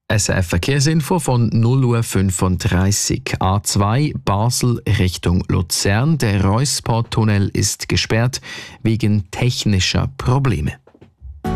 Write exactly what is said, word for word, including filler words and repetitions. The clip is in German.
S R F Verkehrsinfo von null Uhr fünfunddreißig. A zwei Basel Richtung Luzern. Der Reusport-Tunnel ist gesperrt wegen technischer Probleme.